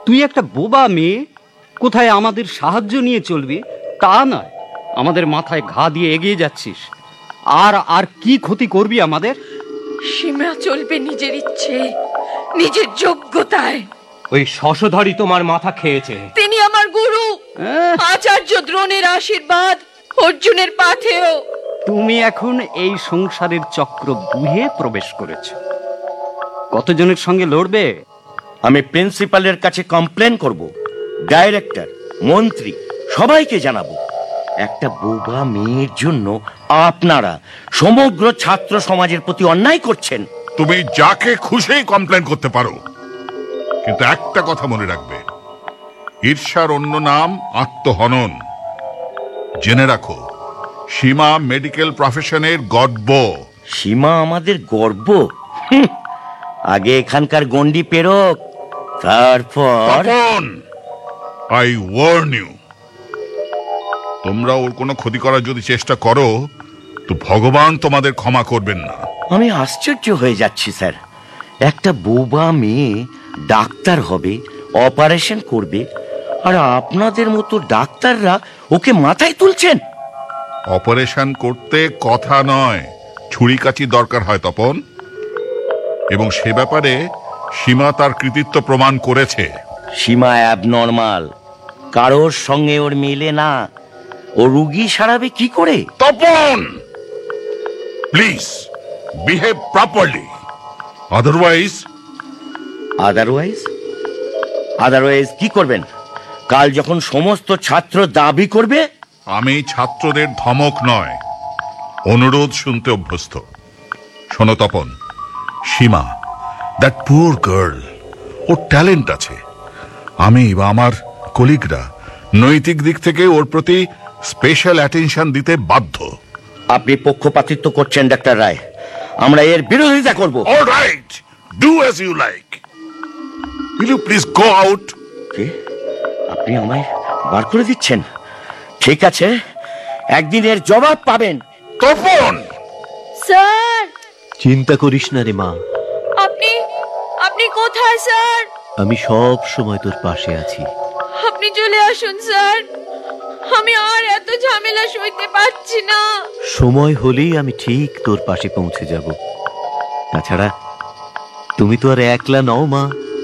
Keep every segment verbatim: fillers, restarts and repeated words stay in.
তুই একটা বোবা মেয়ে, কোথায় আমাদের সাহায্য নিয়ে চলবি তা নয়, আমাদের মাথায় ঘা দিয়ে এগিয়ে যাচ্ছিস। আর আর কি ক্ষতি করবি আমাদের? সীমা চলবে নিজের ইচ্ছে, নিজের যোগ্যতায়। ওই শশধরই তোমার মাথা খেয়েছে। তিনি আমার গুরু, আচার্য দ্রোণের আশীর্বাদ অর্জুনের পাথেয়। তুমি এখন এই সংসারের চক্র বুহে প্রবেশ করেছ। কতজনের সঙ্গে লড়বে? আমি প্রিন্সিপালের কাছে কমপ্লেন করব, ডাইরেক্টর, মন্ত্রী সবাইকে জানাবো। একটা বোবা মেয়ের জন্য আপনারা সমগ্র ছাত্র সমাজের প্রতি অন্যায় করছেন। তুমি যাকে খুশি কমপ্লেন করতে পারো, কিন্তু একটা কথা মনে রাখবে, ঈর্ষার অন্য নাম আত্মহনন। জেনে রাখো, সীমা মেডিকেল প্রফেশনের গর্ব। সীমা আমাদের গর্ব? হুঁ, আগে এখানকার গন্ডি পেরোক, তারপর। আই ওয়ার্ন ইউ, তোমরা ওর কোনো ক্ষতি করার যদি চেষ্টা করো তো ভগবান তোমাদের ক্ষমা করবেন না। আমি আশ্চর্য হয়ে যাচ্ছি স্যার, একটা বোবা মেয়ে ডাক্তার হবে, অপারেশন করবে, আর আপনাদের মতো ডাক্তাররা ওকে মাথায় তুলছেন। অপারেশন করতে কথা নয়, ছুরি কাচি দরকার হয় তপন, এবং সে ব্যাপারে সীমা তার কৃতিত্ব প্রমাণ করেছে। সীমা অ্যাবনর্মাল, কারোর সঙ্গে ওর মেলে না। ও রুগী সারাবে কি করে? Tapan, please behave properly, otherwise. Otherwise otherwise কি করবেন? কাল যখন সমস্ত ছাত্র দাবি করবে? আমি ছাত্রদের ধমক নয়, অনুরোধ শুনতে অভ্যস্ত। শোনো তপন, সীমা, that poor girl, or talent আছে। আমি বা আমার কলিগরা নৈতিক দিক থেকে ওর প্রতি স্পেশাল অ্যাটেনশন দিতে বাধ্য। আপনি পক্ষপাতিত্ব করছেন ডাক্তার রায়, আমরা এর বিরোধিতা করব। All right, do as you like. Will you please go out? আপনি আমায় বার করে দিচ্ছেন? ঠিক আছে, একদিন এর জবাব পাবেন। তপন! স্যার! চিন্তা করিস না রে মা, আপনি আপনি কোথায় স্যার? আমি সব সময় তোর পাশে আছি। আপনি চলে আসুন স্যার, আমি আর এত ঝামেলা সইতে পারছি না। সময় হলেই আমি ঠিক তোর পাশে পৌঁছে যাব। তাছাড়া তুমি তো আর একলা নও মা,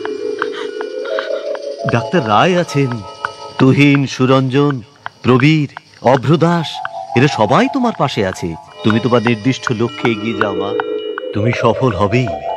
ডাক্তার রায় আছেন, তুহিন, সুরঞ্জন, প্রবীর, অভ্রদাস, এরা সবাই তোমার পাশে আছে। তুমি তোমার নির্দিষ্ট লক্ষ্যে এগিয়ে যাও মা, তুমি সফল হবেই।